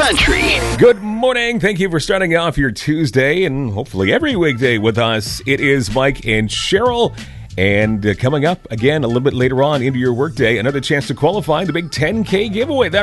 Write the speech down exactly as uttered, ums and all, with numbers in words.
Country. Good morning. Thank you for starting off your Tuesday and hopefully every weekday with us. It is Mike and Cheryl. And uh, coming up again a little bit later on into your workday, another chance to qualify the big ten K giveaway. That